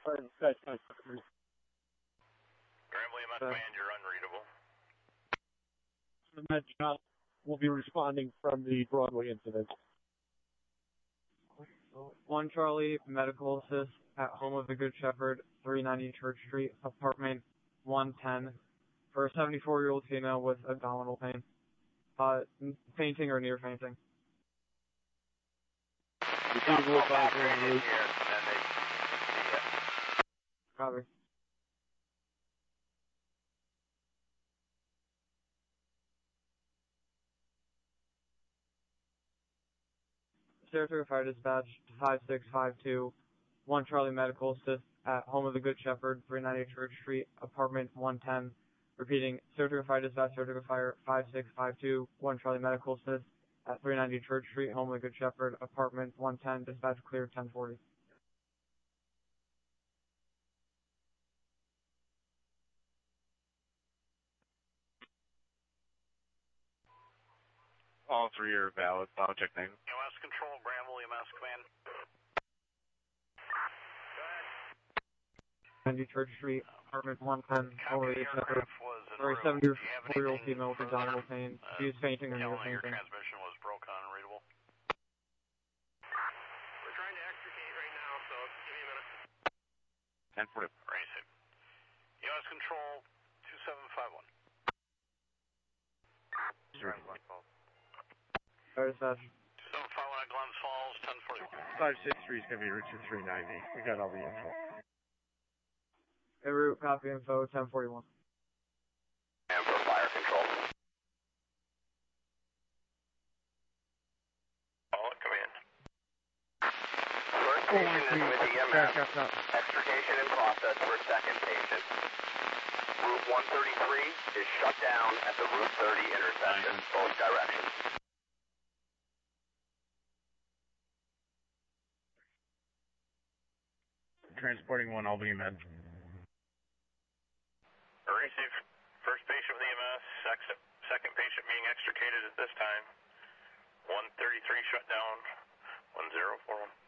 Granville EMS command, you're unreadable. The med shop will be responding from the Broadway incident. 1 Charlie, medical assist at home of the Good Shepherd, 390 Church Street, apartment 110, for a 74-year-old female with abdominal pain. Fainting or near fainting. Copy. Saratoga Fire Dispatch 5652, 1 Charlie Medical Assist at home of the Good Shepherd, 390 Church Street, apartment 110. Repeating, Saratoga Fire Dispatch, Saratoga Fire 5652, 1 Charlie Medical Assist at 390 Church Street, home of the Good Shepherd, apartment 110, dispatch clear 1040. All three are valid. I'll check name. EMS control, Granville EMS command. Go ahead. 90 Church Street, apartment 110, home of the Good Shepherd. Sorry, 74-year-old female with abdominal pain. She is fainting or near Your fainting. transmission was broken, unreadable. We're trying to extricate right now, so give me a minute. 1040. Raise it. EMS control, 2751. Fire Dispatch. 2751 at Glens Falls, 1041. 563 is going to be Richard 390. We got all the info. En route, copy info, 1041. And for fire control. All at command. First patient is with EMS. Extrication in process for second patient. Route 133 is shut down at the Route 30 intersection, both directions. Transporting 1 Albany Med. Receive. First patient with EMS, second patient being extricated at this time. 133 shut down, 1041.